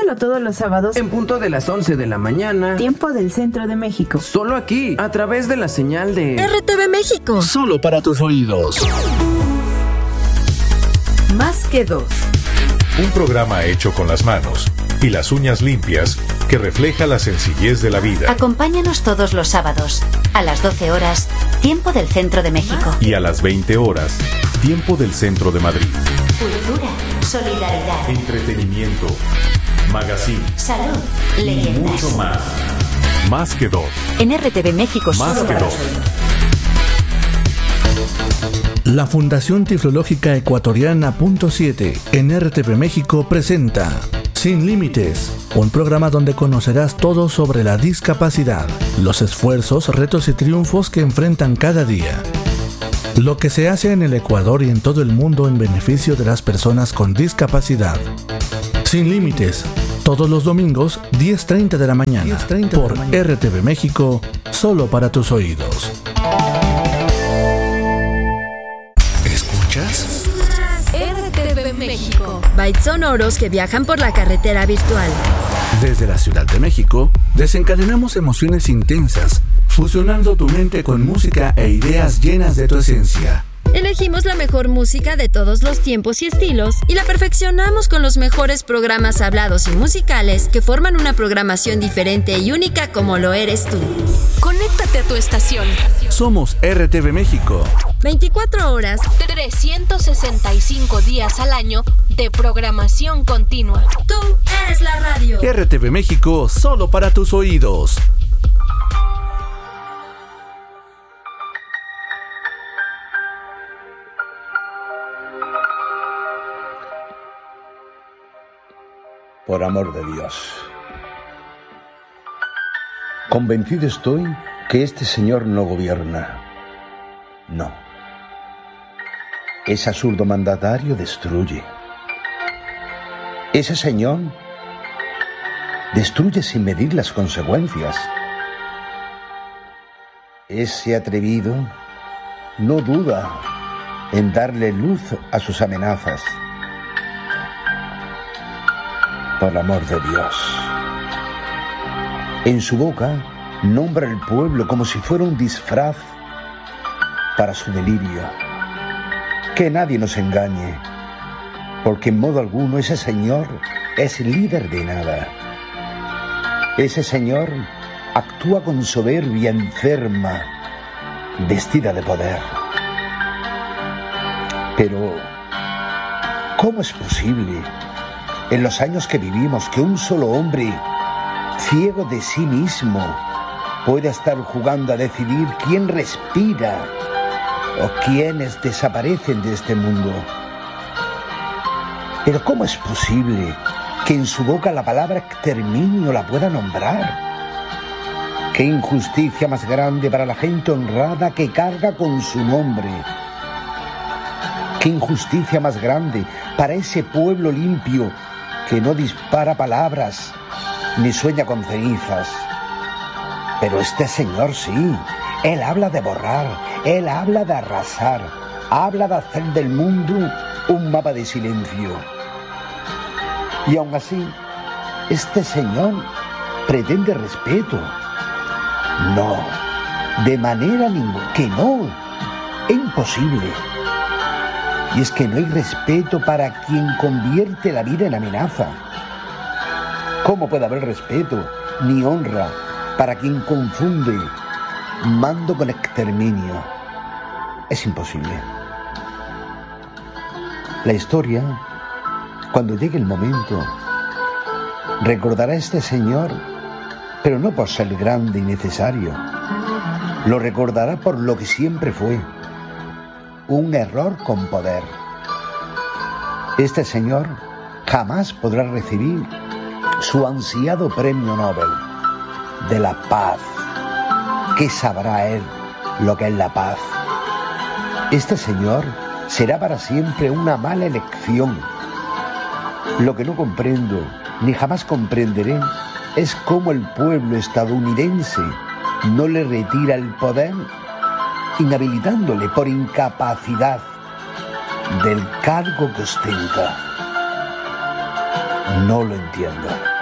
Escúchalo todos los sábados en punto de las 11 de la mañana, tiempo del Centro de México. Solo aquí, a través de la señal de RTV México. Solo para tus oídos. Más que dos. Un programa hecho con las manos y las uñas limpias que refleja la sencillez de la vida. Acompáñanos todos los sábados, a las 12 horas, tiempo del Centro de México. Y a las 20 horas, tiempo del Centro de Madrid. Cultura, solidaridad, entretenimiento, magazine, salud, y leyendas. mucho más. Más que dos. En RTV México. Más que dos. La Fundación Tiflológica Ecuatoriana Punto 7 en RTV México presenta Sin Límites, un programa donde conocerás todo sobre la discapacidad, los esfuerzos, retos y triunfos que enfrentan cada día. Lo que se hace en el Ecuador y en todo el mundo en beneficio de las personas con discapacidad. Sin Límites, todos los domingos, 10:30 de la mañana, por RTV México, solo para tus oídos. ¿Escuchas? RTV México. Bytes sonoros que viajan por la carretera virtual. Desde la Ciudad de México, desencadenamos emociones intensas, fusionando tu mente con música e ideas llenas de tu esencia. Elegimos la mejor música de todos los tiempos y estilos y la perfeccionamos con los mejores programas hablados y musicales que forman una programación diferente y única como lo eres tú. Conéctate a tu estación. Somos RTV México. 24 horas, 365 días al año de programación continua. tú eres la radio. RTV México, solo para tus oídos. Por amor de Dios. Convencido estoy que este señor no gobierna. No. Ese absurdo mandatario destruye. Ese señor destruye sin medir las consecuencias. Ese atrevido no duda en darle luz a sus amenazas. Por amor de Dios. En su boca nombra al pueblo como si fuera un disfraz para su delirio. Que nadie nos engañe, porque en modo alguno ese señor es líder de nada. Ese señor actúa con soberbia enferma, vestida de poder. Pero, ¿cómo es posible, en los años que vivimos, que un solo hombre, ciego de sí mismo, pueda estar jugando a decidir quién respira o quiénes desaparecen de este mundo? Pero ¿cómo es posible que en su boca la palabra exterminio la pueda nombrar? ¡Qué injusticia más grande para la gente honrada que carga con su nombre! ¡Qué injusticia más grande para ese pueblo limpio que no dispara palabras ni sueña con cenizas! Pero este señor sí, él habla de borrar, él habla de arrasar, habla de hacer del mundo un mapa de silencio. Y aún así, este señor pretende respeto. No, de manera ninguna, que no, es imposible. Y es que no hay respeto para quien convierte la vida en amenaza. ¿Cómo puede haber respeto ni honra para quien confunde mando con exterminio? Es imposible. La historia, cuando llegue el momento, recordará a este señor, pero no por ser grande y necesario. Lo recordará por lo que siempre fue: un error con poder. Este señor jamás podrá recibir su ansiado premio Nobel de la paz. ¿Qué sabrá él lo que es la paz? Este señor será para siempre una mala elección. Lo que no comprendo, ni jamás comprenderé, es cómo el pueblo estadounidense no le retira el poder, inhabilitándole por incapacidad del cargo que ostenta. No lo entiendo.